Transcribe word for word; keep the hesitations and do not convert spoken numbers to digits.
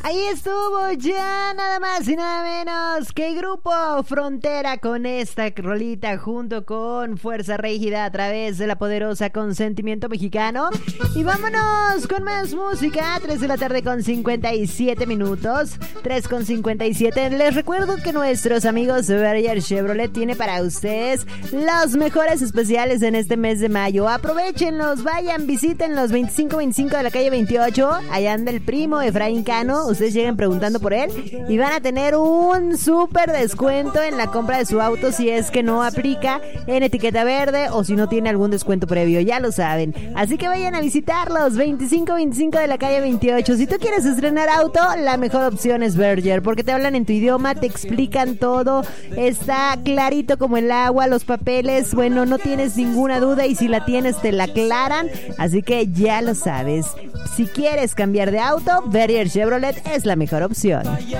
Ahí estuvo ya nada más y nada menos que Grupo Frontera con esta rolita junto con Fuerza Régida a través de la poderosa Consentimiento Mexicano. Y vámonos con más música. tres de la tarde con cincuenta y siete minutos. tres con cincuenta y siete. Les recuerdo que nuestros amigos de Berger Chevrolet tiene para ustedes los mejores especiales en este mes de mayo. Aprovechenlos, vayan, visiten los veinticinco veinticinco de la calle veintiocho. Allá anda el primo Efraín Cano. Ustedes lleguen preguntando por él y van a tener un súper descuento en la compra de su auto si es que no aplica en etiqueta verde o si no tiene algún descuento previo, ya lo saben. Así que vayan a visitarlos, veinticinco veinticinco de la calle veintiocho. Si tú quieres estrenar auto, la mejor opción es Berger, porque te hablan en tu idioma, te explican todo, está clarito como el agua, los papeles, bueno, no tienes ninguna duda y si la tienes te la aclaran, así que ya lo sabes. Si quieres cambiar de auto, Berger Chevrolet es la mejor opción.